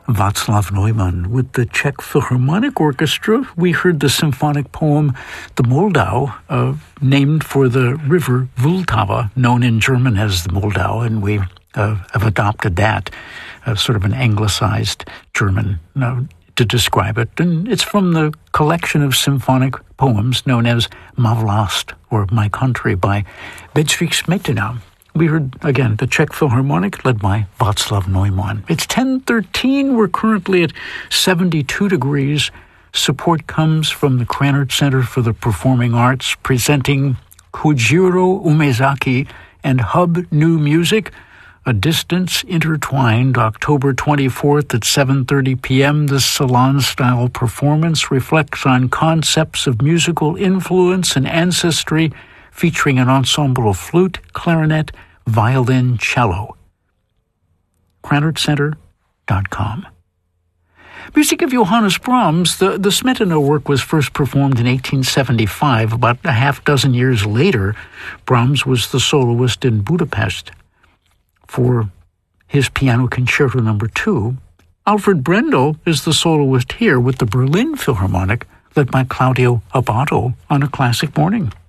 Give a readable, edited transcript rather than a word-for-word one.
Václav Neumann. With the Czech Philharmonic Orchestra, we heard the symphonic poem The Moldau, named for the river Vltava, known in German as the Moldau, and we have adopted that, sort of an anglicized German to describe it. And it's from the collection of symphonic poems known as Má vlast, or My Country, by Bedřich Smetana. We heard, again, the Czech Philharmonic led by Václav Neumann. It's 10:13. We're currently at 72 degrees. Support comes from the Krannert Center for the Performing Arts, presenting Kojiro Umezaki and Hub New Music, A Distance Intertwined, October 24th at 7:30 p.m. This salon-style performance reflects on concepts of musical influence and ancestry, featuring an ensemble of flute, clarinet, violin, cello. KrannertCenter.com. Music of Johannes Brahms. The Smetana work was first performed in 1875. About a half dozen years later, Brahms was the soloist in Budapest for his Piano Concerto No. 2. Alfred Brendel is the soloist here with the Berlin Philharmonic, led by Claudio Abbado on A Classic Morning.